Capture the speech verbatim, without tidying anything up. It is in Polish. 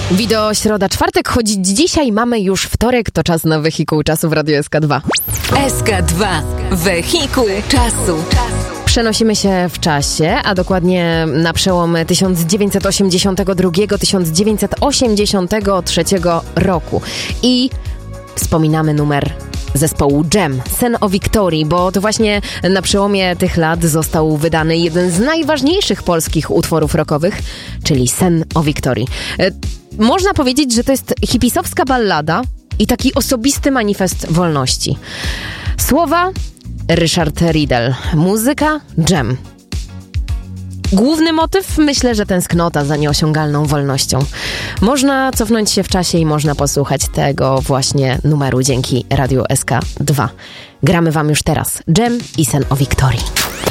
Wideo środa, czwartek, choć dzisiaj mamy już wtorek, to czas na Wehikuł Czasu w Radiu S K dwa. S K dwa. Wehikuł Czasu. Przenosimy się w czasie, a dokładnie na przełom tysiąc dziewięćset osiemdziesiątego drugiego do tysiąc dziewięćset osiemdziesiątego trzeciego roku. I wspominamy numer zespołu Dżem, Sen o Wiktorii, bo to właśnie na przełomie tych lat został wydany jeden z najważniejszych polskich utworów rockowych, czyli Sen o Wiktorii. Można powiedzieć, że to jest hipisowska ballada i taki osobisty manifest wolności. Słowa Ryszard Riedel, muzyka Dżem. Główny motyw? Myślę, że tęsknota za nieosiągalną wolnością. Można cofnąć się w czasie i można posłuchać tego właśnie numeru dzięki Radiu S K dwa. Gramy wam już teraz Dżem i Sen o Wiktorii.